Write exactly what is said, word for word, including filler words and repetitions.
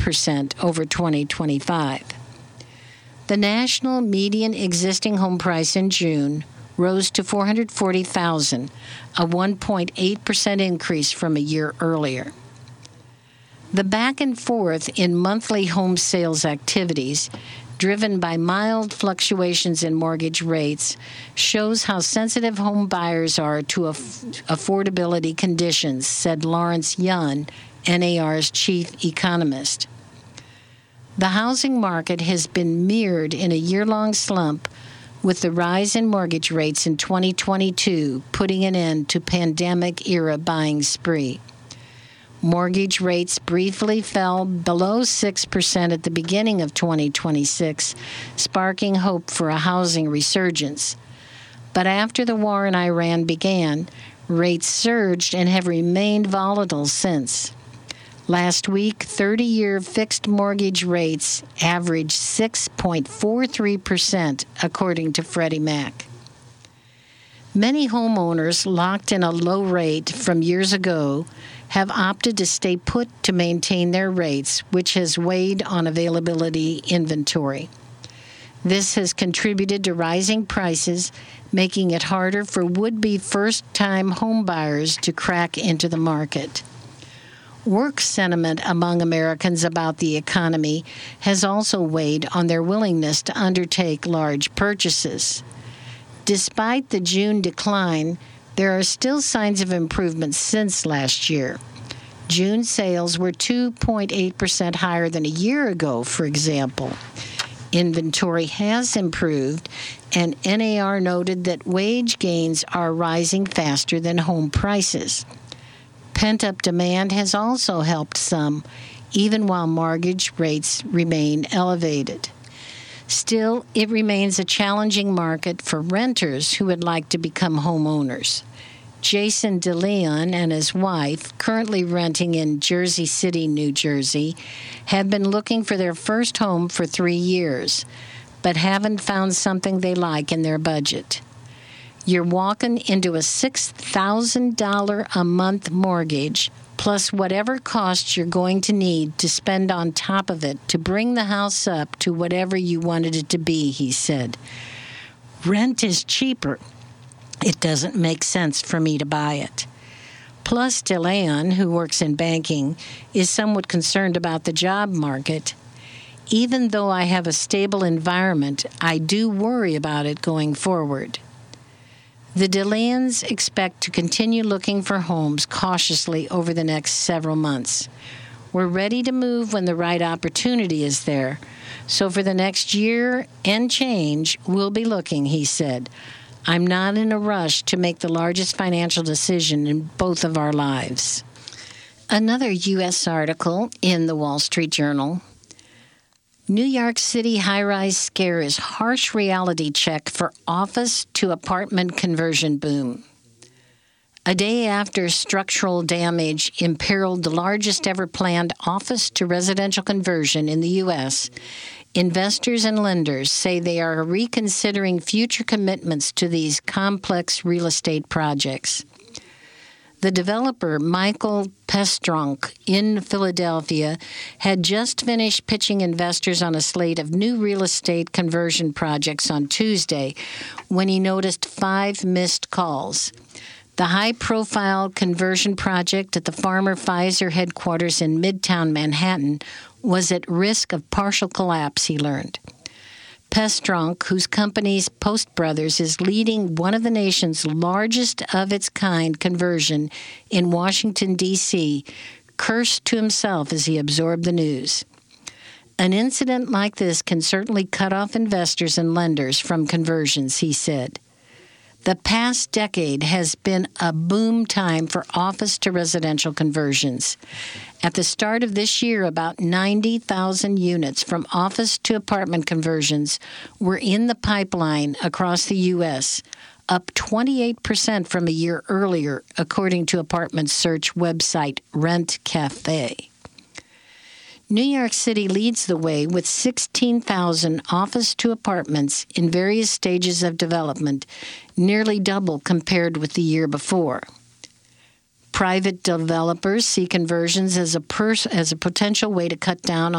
percent over twenty twenty-five. The national median existing home price in June rose to four hundred forty thousand dollars, a one point eight percent increase from a year earlier. The back and forth in monthly home sales activities, driven by mild fluctuations in mortgage rates, shows how sensitive home buyers are to aff- affordability conditions, said Lawrence Yun, N A R's chief economist. The housing market has been mirrored in a year-long slump, with the rise in mortgage rates in twenty twenty-two putting an end to pandemic-era buying spree. Mortgage rates briefly fell below six percent at the beginning of twenty twenty-six, sparking hope for a housing resurgence. But after the war in Iran began, rates surged and have remained volatile since. Last week, thirty-year fixed mortgage rates averaged six point four three percent, according to Freddie Mac. Many homeowners locked in a low rate from years ago have opted to stay put to maintain their rates, which has weighed on availability inventory. This has contributed to rising prices, making it harder for would-be first-time homebuyers to crack into the market. Work sentiment among Americans about the economy has also weighed on their willingness to undertake large purchases. Despite the June decline, there are still signs of improvement since last year. June sales were two point eight percent higher than a year ago, for example. Inventory has improved, and N A R noted that wage gains are rising faster than home prices. Pent-up demand has also helped some, even while mortgage rates remain elevated. Still, it remains a challenging market for renters who would like to become homeowners. Jason DeLeon and his wife, currently renting in Jersey City, New Jersey, have been looking for their first home for three years, but haven't found something they like in their budget. You're walking into a six thousand dollars a month mortgage, plus whatever costs you're going to need to spend on top of it to bring the house up to whatever you wanted it to be, he said. Rent is cheaper. It doesn't make sense for me to buy it. Plus, DeLeon, who works in banking, is somewhat concerned about the job market. Even though I have a stable environment, I do worry about it going forward. The DeLeons expect to continue looking for homes cautiously over the next several months. We're ready to move when the right opportunity is there. So for the next year and change, we'll be looking, he said. I'm not in a rush to make the largest financial decision in both of our lives. Another U S article in the Wall Street Journal. New York City high-rise scare is harsh reality check for office-to-apartment conversion boom. A day after structural damage imperiled the largest ever planned office-to-residential conversion in the U S, investors and lenders say they are reconsidering future commitments to these complex real estate projects. The developer, Michael Pestronk, in Philadelphia, had just finished pitching investors on a slate of new real estate conversion projects on Tuesday when he noticed five missed calls. The high-profile conversion project at the Farmer Pfizer headquarters in Midtown Manhattan was at risk of partial collapse, he learned. Pestronk, whose company's Post Brothers is leading one of the nation's largest of its kind conversion in Washington, D C, cursed to himself as he absorbed the news. An incident like this can certainly cut off investors and lenders from conversions, he said. The past decade has been a boom time for office-to-residential conversions. At the start of this year, about ninety thousand units from office-to-apartment conversions were in the pipeline across the U S, up twenty-eight percent from a year earlier, according to apartment search website Rent Cafe. New York City leads the way with sixteen thousand office-to-apartments in various stages of development, nearly double compared with the year before. Private developers see conversions as a pers- as a potential way to cut down